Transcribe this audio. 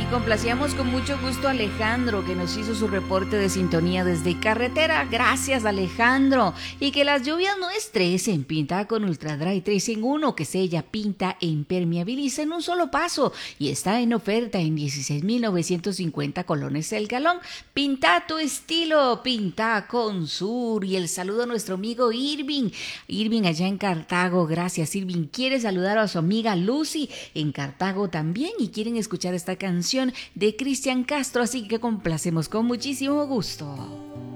Complacíamos con mucho gusto a Alejandro, que nos hizo su reporte de sintonía desde carretera. Gracias, Alejandro. Y que las lluvias no estresen. Pinta con Ultra Dry 3 en 1, que sella, pinta e impermeabiliza en un solo paso. Y está en oferta en 16,950 colones el galón. Pinta a tu estilo, pinta con Sur. Y el saludo a nuestro amigo Irving. Irving allá en Cartago. Gracias, Irving. Quiere saludar a su amiga Lucy en Cartago también y quieren escuchar esta canción de Cristian Castro, así que complacemos con muchísimo gusto.